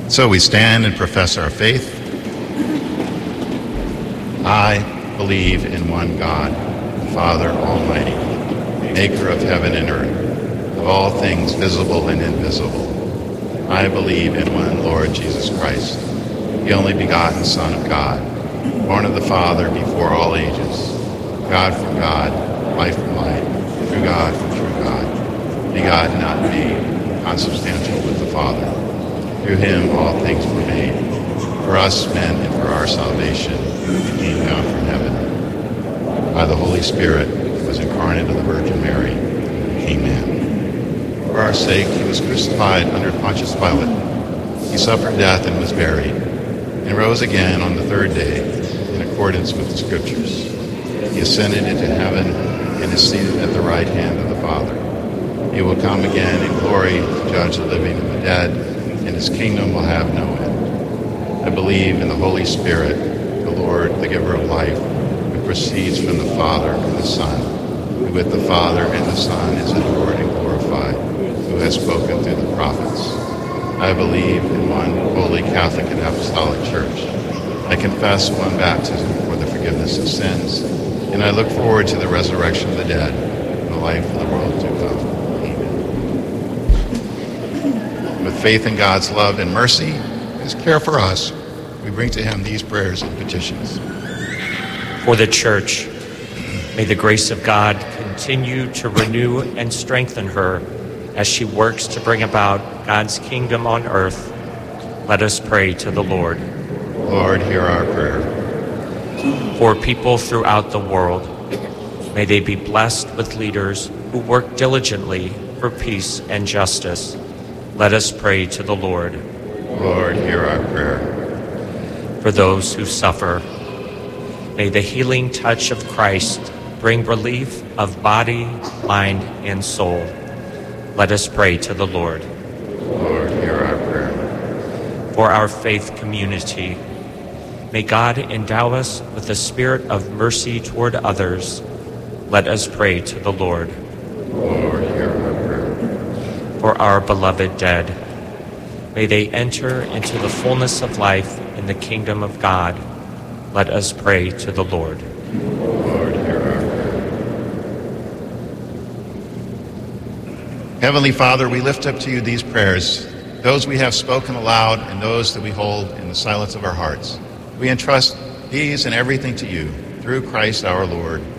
So we stand and profess our faith. I believe in one God, the Father Almighty, maker of heaven and earth, of all things visible and invisible. I believe in one Lord Jesus Christ, the only begotten Son of God, born of the Father before all ages, God from God, life from life, true God from true God, begotten, not made, consubstantial with the Father. Through him all things were made. For us men and for our salvation, he came down from heaven. By the Holy Spirit, he was incarnate of the Virgin Mary, and became man. For our sake, he was crucified under Pontius Pilate. He suffered death and was buried, and rose again on the third day, in accordance with the Scriptures. He ascended into heaven and is seated at the right hand of the Father. He will come again in glory to judge the living and the dead, and his kingdom will have no end. I believe in the Holy Spirit, the Lord, the giver of life, who proceeds from the Father and the Son, who with the Father and the Son is adored and glorified, who has spoken through the prophets. I believe in one holy Catholic and Apostolic Church. I confess one baptism for the forgiveness of sins, and I look forward to the resurrection of the dead and the life of the world to come. Amen. With faith in God's love and mercy, his care for us, we bring to him these prayers and petitions. For the Church, may the grace of God continue to renew and strengthen her as she works to bring about God's kingdom on earth. Let us pray to the Lord. Lord, hear our prayer. For people throughout the world, may they be blessed with leaders who work diligently for peace and justice. Let us pray to the Lord. Lord, hear our prayer. For those who suffer, may the healing touch of Christ bring relief of body, mind, and soul. Let us pray to the Lord. Lord, hear our prayer. For our faith community, may God endow us with a spirit of mercy toward others. Let us pray to the Lord. Lord, hear our prayer. For our beloved dead, may they enter into the fullness of life in the kingdom of God. Let us pray to the Lord. Lord, hear our prayer. Heavenly Father, we lift up to you these prayers, those we have spoken aloud and those that we hold in the silence of our hearts. We entrust these and everything to you, through Christ our Lord.